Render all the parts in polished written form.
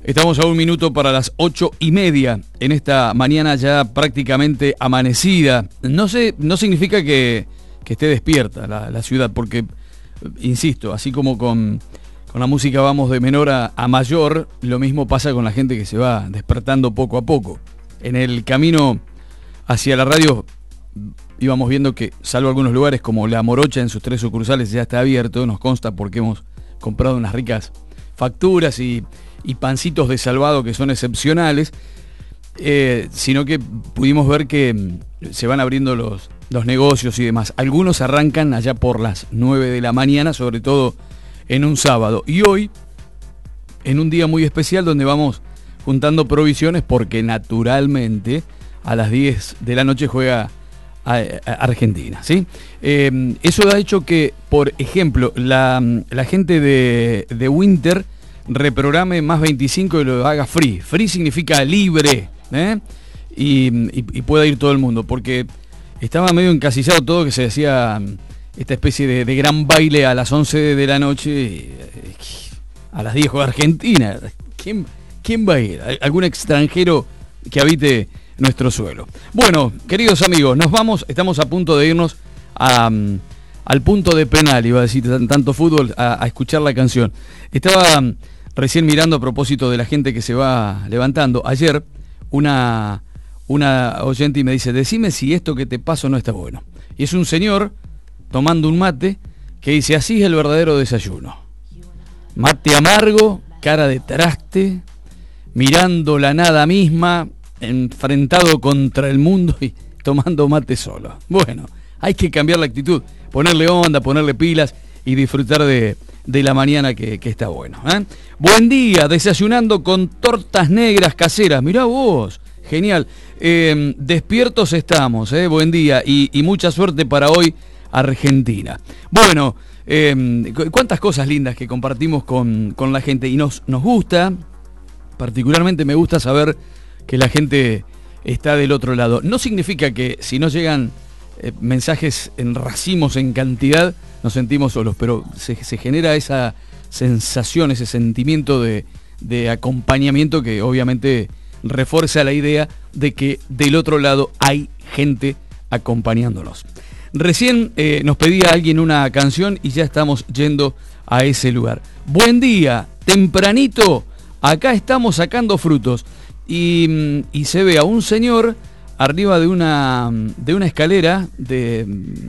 Estamos a un minuto para las 8:30 en esta mañana ya prácticamente amanecida. No significa que esté despierta la ciudad, porque, insisto, así como con la música vamos de menor a mayor, lo mismo pasa con la gente que se va despertando poco a poco. En el camino hacia la radio íbamos viendo que, salvo algunos lugares como La Morocha en sus 3 sucursales ya está abierto, nos consta porque hemos comprado unas ricas facturas y pancitos de salvado que son excepcionales, sino que pudimos ver que se van abriendo los negocios y demás. Algunos arrancan allá por las 9 de la mañana, sobre todo en un sábado. Y hoy, en un día muy especial donde vamos juntando provisiones, porque naturalmente a las 10 de la noche juega a Argentina, ¿sí? Eso ha hecho que, por ejemplo, la gente de Winter reprograme más 25 y lo haga free. Free significa libre, y pueda ir todo el mundo, porque estaba medio encasillado todo, que se hacía esta especie de gran baile a las 11 de la noche, a las 10 juega Argentina. ¿Quién va a ir? ¿Algún extranjero que habite nuestro suelo? Bueno, queridos amigos, nos vamos, estamos a punto de irnos al punto de penal, iba a decir tanto fútbol, a escuchar la canción. Estaba recién mirando a propósito de la gente que se va levantando. Ayer una oyente y me dice, decime si esto que te paso no está bueno. Y es un señor tomando un mate que dice, así es el verdadero desayuno. Mate amargo, cara de traste, mirando la nada misma, enfrentado contra el mundo y tomando mate solo. Bueno, hay que cambiar la actitud, ponerle onda, ponerle pilas y disfrutar de la mañana que está bueno, ¿eh? Buen día, desayunando con tortas negras caseras. Mirá vos, genial. Despiertos estamos, buen día y mucha suerte para hoy, Argentina. Bueno, cuántas cosas lindas que compartimos con la gente y nos gusta, particularmente me gusta saber que la gente está del otro lado. No significa que si no llegan mensajes en racimos, en cantidad, nos sentimos solos, pero se genera esa sensación, ese sentimiento de acompañamiento que obviamente refuerza la idea de que del otro lado hay gente acompañándonos. Recién nos pedía alguien una canción y ya estamos yendo a ese lugar. Buen día, tempranito, acá estamos sacando frutos. Y se ve a un señor arriba de una escalera de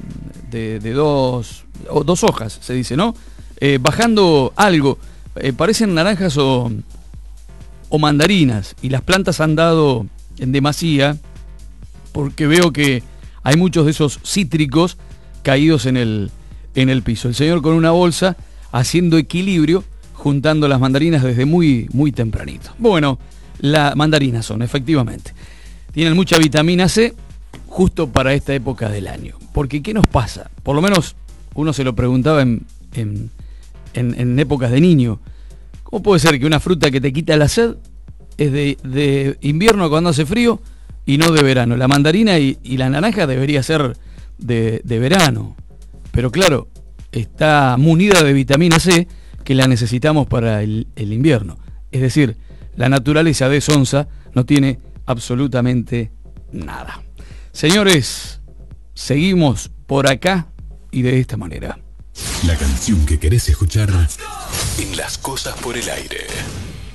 dos hojas, se dice, ¿no? Bajando algo, parecen naranjas o mandarinas, y las plantas han dado en demasía, porque veo que hay muchos de esos cítricos caídos en el piso. El señor con una bolsa haciendo equilibrio, juntando las mandarinas desde muy, muy tempranito. Bueno, las mandarinas son, efectivamente. Tienen mucha vitamina C justo para esta época del año. Porque ¿qué nos pasa? Por lo menos uno se lo preguntaba en épocas de niño. ¿Cómo puede ser que una fruta que te quita la sed es de invierno cuando hace frío y no de verano? La mandarina y la naranja debería ser de verano. Pero claro, está munida de vitamina C que la necesitamos para el invierno. Es decir, la naturaleza de Sonsa no tiene absolutamente nada. Señores, seguimos por acá y de esta manera. La canción que querés escuchar en Las Cosas por el Aire.